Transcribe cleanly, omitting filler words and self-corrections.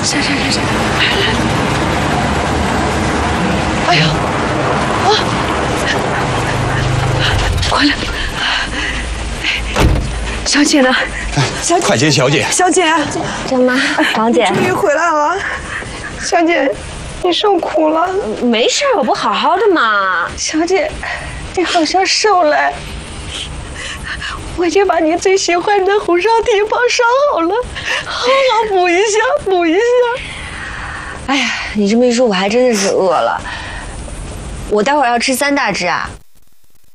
行，来，哎呦，啊，快来！小姐呢？ 小姐，快接小姐！ 小姐， 舅妈，王姐， 终于回来了。小姐，你受苦了。 没事，我不好好的嘛。 小姐，你好像瘦了。我已经把你最喜欢的红烧蹄膀烧好了，好好补一下，补一下。 哎呀，你这么一说，我还真的是饿了。我待会儿要吃3大只啊。